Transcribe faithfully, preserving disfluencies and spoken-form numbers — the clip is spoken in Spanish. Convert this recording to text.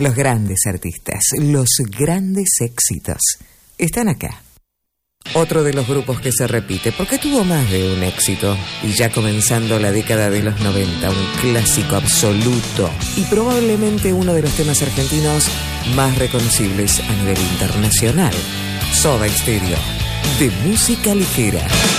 Los grandes artistas, los grandes éxitos, están acá. Otro de los grupos que se repite, porque tuvo más de un éxito, y ya comenzando la década de los noventa, un clásico absoluto, y probablemente uno de los temas argentinos más reconocibles a nivel internacional. Soda Stereo, de música ligera.